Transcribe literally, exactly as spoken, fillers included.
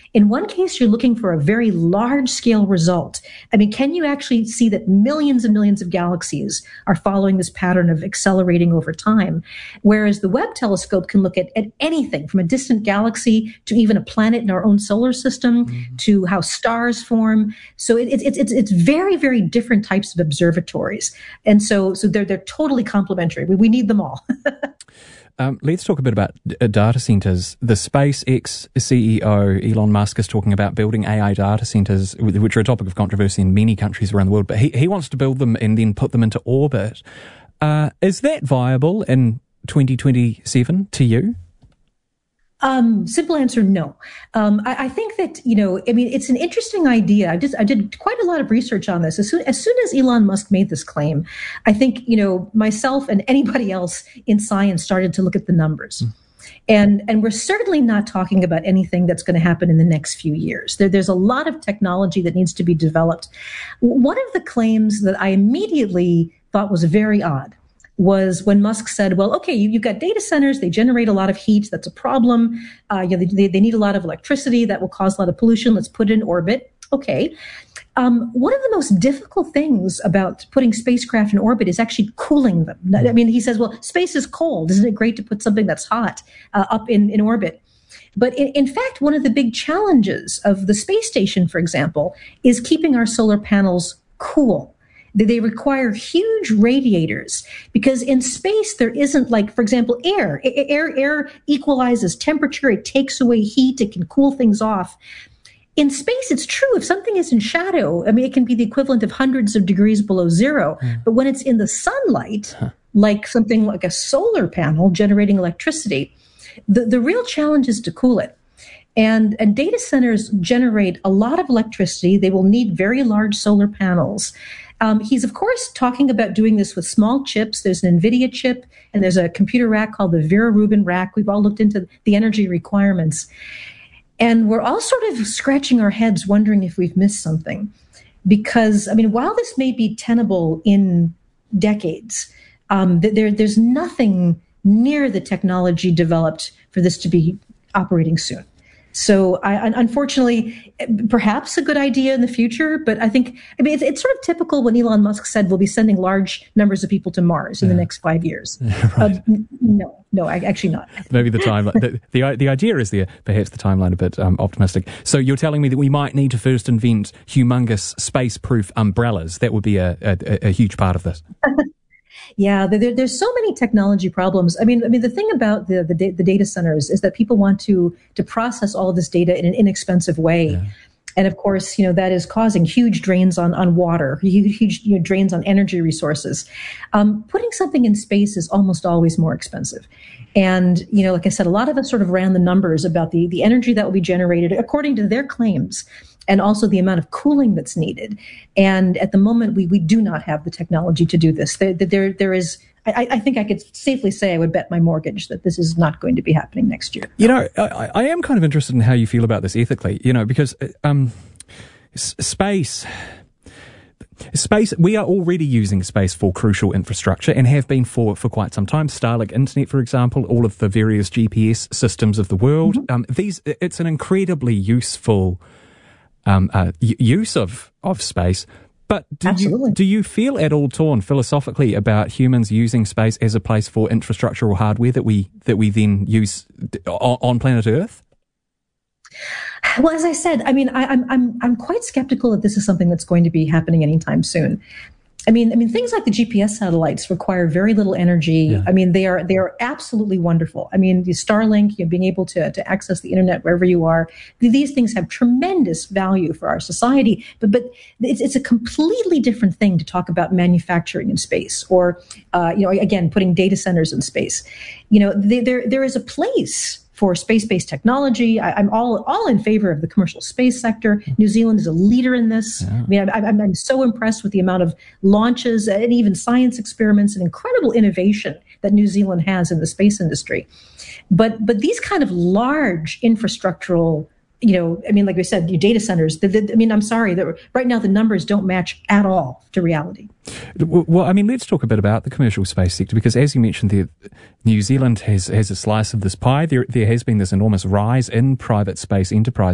In one case, you're looking for a very large scale result. I mean, can you actually see that millions and millions of galaxies are following this pattern of accelerating over time? Whereas the Webb telescope can look at, at anything from a distant galaxy to even a planet in our own solar system, mm-hmm. to how stars form. So it, it, it's it's very, very different types of observatories. And so so they're, they're totally complementary. We, we need them all. Um, let's talk a bit about uh, data centers. The SpaceX C E O, Elon Musk, is talking about building A I data centers, which are a topic of controversy in many countries around the world, but he, he wants to build them and then put them into orbit. Uh, is that viable in twenty twenty-seven to you? Um, simple answer, no. Um, I, I think that, you know, I mean, it's an interesting idea. I just, I did quite a lot of research on this. As soon, as soon as Elon Musk made this claim, I think, you know, myself and anybody else in science started to look at the numbers. Mm. And, and we're certainly not talking about anything that's going to happen in the next few years. There, there's a lot of technology that needs to be developed. One of the claims that I immediately thought was very odd was when Musk said, well, okay, you, you've got data centers, they generate a lot of heat, that's a problem. Uh, you know, they, they need a lot of electricity, that will cause a lot of pollution, let's put it in orbit. Okay. Um, one of the most difficult things about putting spacecraft in orbit is actually cooling them. I mean, he says, well, space is cold. Isn't it great to put something that's hot uh, up in, in orbit? But in, in fact, one of the big challenges of the space station, for example, is keeping our solar panels cool. They require huge radiators because in space, there isn't, like, for example, air. Air, air equalizes temperature. It takes away heat. It can cool things off. In space, it's true. If something is in shadow, I mean, it can be the equivalent of hundreds of degrees below zero. Mm. But when it's in the sunlight, huh. like something like a solar panel generating electricity, the, the real challenge is to cool it. And, and data centers generate a lot of electricity. They will need very large solar panels. Um, he's, of course, talking about doing this with small chips. There's an NVIDIA chip, and there's a computer rack called the Vera Rubin rack. We've all looked into the energy requirements. And we're all sort of scratching our heads wondering if we've missed something. Because, I mean, while this may be tenable in decades, um, there, there's nothing near the technology developed for this to be operating soon. So I, unfortunately, perhaps a good idea in the future, but I think, I mean, it's, it's sort of typical when Elon Musk said we'll be sending large numbers of people to Mars in yeah. the next five years. Yeah, right. uh, no, no, I, actually not. Maybe the timeline, the, the, the idea is there, perhaps the timeline a bit um, optimistic. So you're telling me that we might need to first invent humongous space-proof umbrellas. That would be a, a, a huge part of this. Yeah, there, there's so many technology problems. I mean, I mean, the thing about the, the the data centers is that people want to to process all of this data in an inexpensive way, yeah. and of course, you know, that is causing huge drains on on water, huge, huge you know, drains on energy resources. Um, putting something in space is almost always more expensive, and you know, like I said, a lot of us sort of ran the numbers about the the energy that will be generated according to their claims, and also the amount of cooling that's needed. And at the moment, we we do not have the technology to do this. There, there, there is, I, I think I could safely say, I would bet my mortgage that this is not going to be happening next year. You know, I, I am kind of interested in how you feel about this ethically, you know, because um, s- space... Space, we are already using space for crucial infrastructure and have been for, for quite some time. Starlink Internet, for example, all of the various G P S systems of the world. Mm-hmm. Um, these, it's an incredibly useful um, uh, use of, of space. But do you, do you feel at all torn philosophically about humans using space as a place for infrastructural hardware that we that we then use on, on planet Earth? Well, as I said, I mean, I, I'm I'm I'm quite skeptical that this is something that's going to be happening anytime soon. I mean, I mean, things like the G P S satellites require very little energy. Yeah. I mean, they are they are absolutely wonderful. I mean, the Starlink, you know, being able to to access the internet wherever you are, these things have tremendous value for our society. But but it's it's a completely different thing to talk about manufacturing in space, or uh, you know, again, putting data centers in space. You know, they, there there is a place for space-based technology. I, I'm all all in favor of the commercial space sector. New Zealand is a leader in this. Yeah. I mean, I, I'm, I'm so impressed with the amount of launches and even science experiments and incredible innovation that New Zealand has in the space industry. But but these kind of large infrastructural, you know, I mean, like we said, your data centers, the, the, I mean, I'm sorry, that right now the numbers don't match at all to reality. Well, I mean, let's talk a bit about the commercial space sector, because as you mentioned, the, New Zealand has, has a slice of this pie. There, there has been this enormous rise in private space enterprise